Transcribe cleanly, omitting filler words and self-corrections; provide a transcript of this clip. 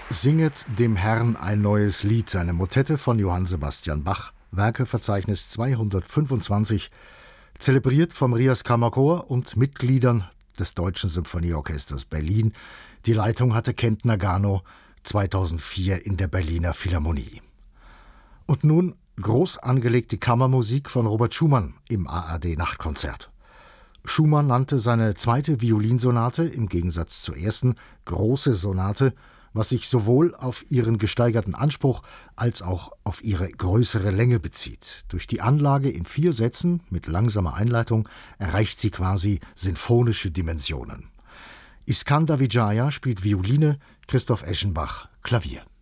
Singet dem Herrn ein neues Lied, eine Motette von Johann Sebastian Bach, Werkeverzeichnis 225, zelebriert vom Rias Kammerchor und Mitgliedern des Deutschen Symphonieorchesters Berlin. Die Leitung hatte Kent Nagano 2004 in der Berliner Philharmonie. Und nun groß angelegte Kammermusik von Robert Schumann im ARD-Nachtkonzert. Schumann nannte seine zweite Violinsonate, im Gegensatz zur ersten, große Sonate, was sich sowohl auf ihren gesteigerten Anspruch als auch auf ihre größere Länge bezieht. Durch die Anlage in 4 Sätzen mit langsamer Einleitung erreicht sie quasi sinfonische Dimensionen. Iskandar Vijaya spielt Violine, Christoph Eschenbach Klavier.